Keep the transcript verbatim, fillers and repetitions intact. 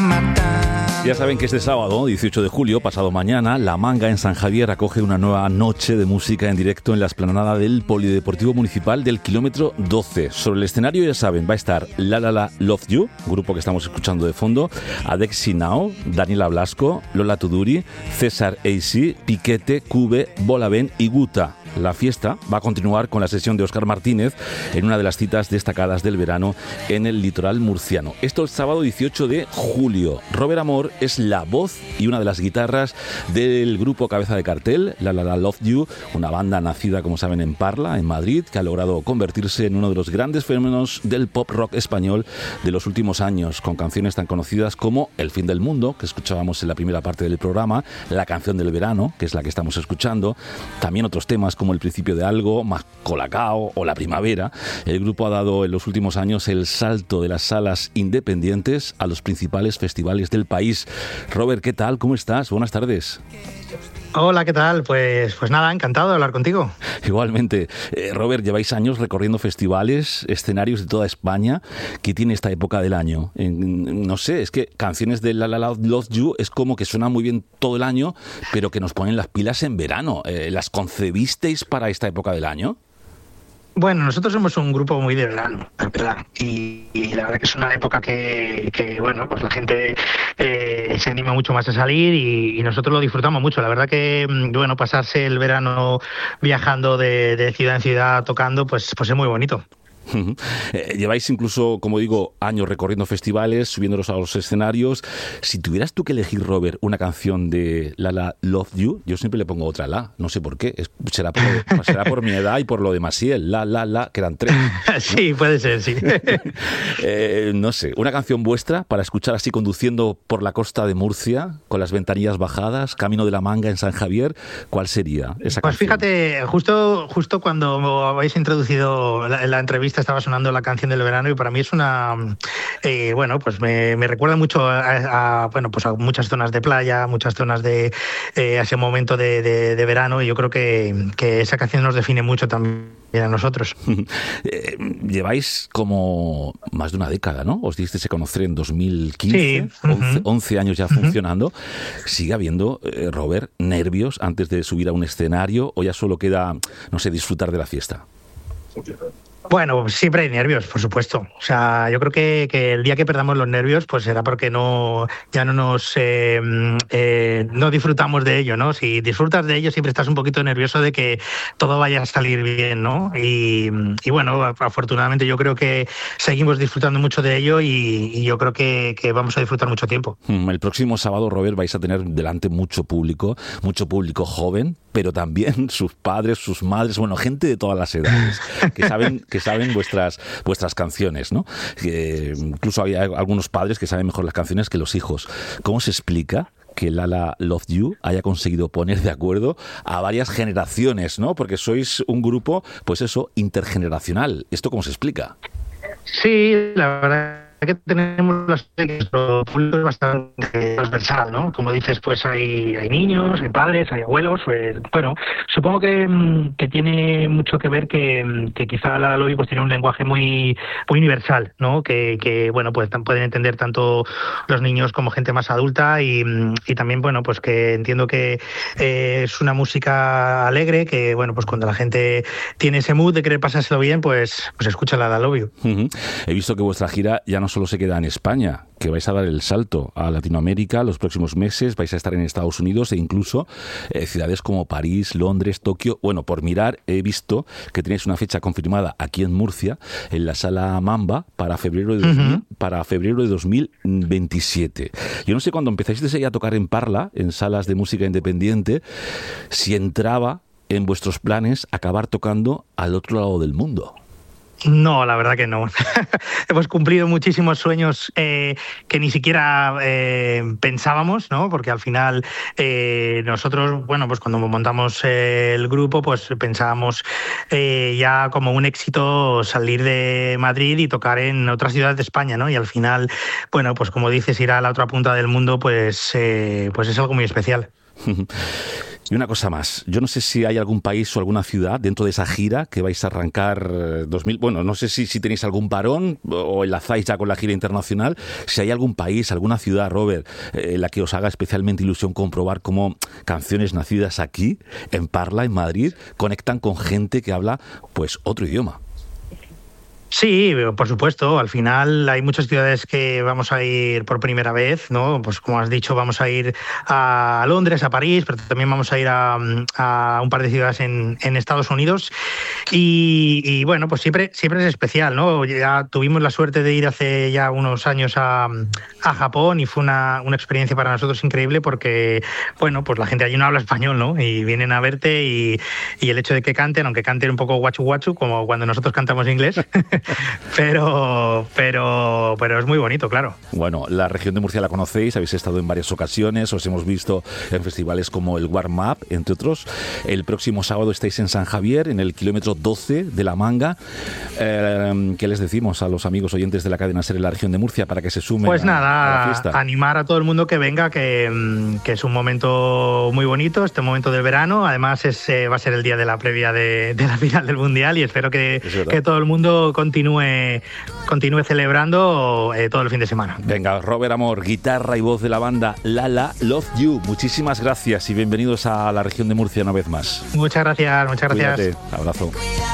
Ya saben que este sábado, dieciocho de julio, pasado mañana, La Manga en San Javier acoge una nueva noche de música en directo en la explanada del Polideportivo Municipal del kilómetro doce. Sobre el escenario, ya saben, va a estar La La La Love You, grupo que estamos escuchando de fondo, Adexi Now, Daniela Blasco, Lola Tuduri, César A C, Piquete, Cube, Bolaven y Guta. La fiesta va a continuar con la sesión de Óscar Martínez en una de las citas destacadas del verano en el litoral murciano. Esto el sábado dieciocho de julio. Robert Amor es la voz y una de las guitarras del grupo cabeza de cartel, La La La Love You, una banda nacida, como saben, en Parla, en Madrid, que ha logrado convertirse en uno de los grandes fenómenos del pop rock español de los últimos años, con canciones tan conocidas como El fin del mundo, que escuchábamos en la primera parte del programa, La canción del verano, que es la que estamos escuchando, también otros temas como El principio de algo, más Colacao o La primavera. El grupo ha dado en los últimos años el salto de las salas independientes a los principales festivales del país. Robert, ¿qué tal? ¿Cómo estás? Buenas tardes. Hola, ¿qué tal? Pues, pues nada, encantado de hablar contigo. Igualmente. Eh, Robert, lleváis años recorriendo festivales, escenarios de toda España. ¿Qué tiene esta época del año? Eh, no sé, es que canciones de La La La Love You es como que suenan muy bien todo el año, pero que nos ponen las pilas en verano. Eh, ¿Las concebisteis para esta época del año? Bueno, nosotros somos un grupo muy de verano, ¿verdad? Y, y la verdad que es una época que, que bueno, pues la gente eh, se anima mucho más a salir y, y nosotros lo disfrutamos mucho. La verdad que, bueno, pasarse el verano viajando de, de ciudad en ciudad tocando, pues, pues es muy bonito. Eh, lleváis incluso, como digo, años recorriendo festivales, subiéndolos a los escenarios. Si tuvieras tú que elegir, Robert, una canción de La La Love You, yo siempre le pongo otra La, no sé por qué. Es, será, por, será por mi edad y por lo de Maciel, La La La, que eran tres, ¿no? Sí, puede ser, sí. eh, no sé, una canción vuestra para escuchar así conduciendo por la costa de Murcia, con las ventanillas bajadas, camino de La Manga en San Javier, ¿cuál sería esa pues canción? Pues fíjate, justo, justo cuando habéis introducido la, la entrevista estaba sonando la canción del verano y para mí es una, eh, bueno, pues me, me recuerda mucho a, a, bueno, pues a muchas zonas de playa, muchas zonas de eh, a ese momento de, de, de verano y yo creo que, que esa canción nos define mucho también a nosotros. eh, lleváis como más de una década, ¿no? Os disteis a conocer en dos mil quince, sí. uh-huh. once, once años ya uh-huh. funcionando. ¿Sigue habiendo, eh, Robert, nervios antes de subir a un escenario o ya solo queda, no sé, disfrutar de la fiesta? Bueno, siempre hay nervios, por supuesto. O sea, yo creo que, que el día que perdamos los nervios, pues será porque no ya no nos eh, eh, no disfrutamos de ello, ¿no? Si disfrutas de ello, siempre estás un poquito nervioso de que todo vaya a salir bien, ¿no? Y, y bueno, afortunadamente yo creo que seguimos disfrutando mucho de ello y, y yo creo que, que vamos a disfrutar mucho tiempo. El próximo sábado, Robert, vais a tener delante mucho público, mucho público joven, pero también sus padres, sus madres, bueno, gente de todas las edades, que saben que saben vuestras vuestras canciones, ¿no? Que incluso hay algunos padres que saben mejor las canciones que los hijos. ¿Cómo se explica que La La Love You haya conseguido poner de acuerdo a varias generaciones, ¿no? Porque sois un grupo, pues eso, intergeneracional. ¿Esto cómo se explica? Sí, la verdad que tenemos la suerte que nuestro público es bastante transversal, ¿no? Como dices, pues hay, hay niños, hay padres, hay abuelos, pues bueno, supongo que, que tiene mucho que ver que, que quizá la Lobby pues tiene un lenguaje muy muy universal, ¿no? Que, que bueno, pues pueden entender tanto los niños como gente más adulta y, y también, bueno, pues que entiendo que eh, es una música alegre, que bueno, pues cuando la gente tiene ese mood de querer pasárselo bien, pues, pues escucha la Lobby. Uh-huh. He visto que vuestra gira ya no solo se queda en España, que vais a dar el salto a Latinoamérica los próximos meses, vais a estar en Estados Unidos e incluso eh, ciudades como París, Londres, Tokio. Bueno, por mirar, he visto que tenéis una fecha confirmada aquí en Murcia, en la Sala Mamba, para febrero de, dos mil, uh-huh. para febrero de dos mil veintisiete. Yo no sé, cuando empezáis a tocar en Parla, en salas de música independiente, si entraba en vuestros planes acabar tocando al otro lado del mundo. No, la verdad que no. Hemos cumplido muchísimos sueños eh, que ni siquiera eh, pensábamos, ¿no? Porque al final eh, nosotros, bueno, pues cuando montamos eh, el grupo, pues pensábamos eh, ya como un éxito salir de Madrid y tocar en otras ciudades de España, ¿no? Y al final, bueno, pues como dices, ir a la otra punta del mundo, pues, eh, pues es algo muy especial. Y una cosa más, yo no sé si hay algún país o alguna ciudad dentro de esa gira que vais a arrancar dos mil, bueno, no sé si, si tenéis algún parón o enlazáis ya con la gira internacional, si hay algún país, alguna ciudad, Robert, en eh, la que os haga especialmente ilusión comprobar cómo canciones nacidas aquí, en Parla, en Madrid, conectan con gente que habla pues otro idioma. Sí, por supuesto. Al final hay muchas ciudades que vamos a ir por primera vez, ¿no? Pues como has dicho, vamos a ir a Londres, a París, pero también vamos a ir a, a un par de ciudades en, en Estados Unidos. Y, y bueno, pues siempre, siempre es especial, ¿no? Ya tuvimos la suerte de ir hace ya unos años a, a Japón y fue una, una experiencia para nosotros increíble porque, bueno, pues la gente allí no habla español, ¿no? Y vienen a verte y, y el hecho de que canten, aunque canten un poco guachu guachu, como cuando nosotros cantamos inglés, pero, pero, pero es muy bonito, claro. Bueno, la región de Murcia la conocéis, habéis estado en varias ocasiones, os hemos visto en festivales como el Warm Up, entre otros. El próximo sábado estáis en San Javier, en el kilómetro doce de La Manga. Eh, ¿Qué les decimos a los amigos oyentes de la cadena SER en la región de Murcia para que se sumen pues a, nada, a la fiesta? Animar a todo el mundo que venga, que, que es un momento muy bonito, este momento del verano. Además es, eh, va a ser el día de la previa de, de la final del Mundial y espero que, que todo el mundo continúe continúe celebrando eh, todo el fin de semana. Venga, Robert Amor, guitarra y voz de la banda Lala Love You. Muchísimas gracias y bienvenidos a la región de Murcia una vez más. Muchas gracias, muchas gracias. Cuídate, abrazo.